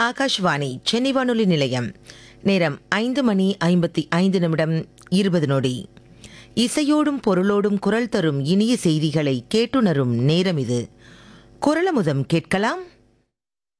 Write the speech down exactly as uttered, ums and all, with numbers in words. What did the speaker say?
ஆகாஷ்வாணி சென்னை வானொலி நிலையம். நேரம் ஐந்து மணி ஐம்பத்தி ஐந்து நிமிடம் இருபது நொடி. இசையோடும் பொருளோடும் குரல் தரும் இனிய செய்திகளை கேட்டுணரும் நேரம் இது. குரலமுதம் கேட்கலாம்.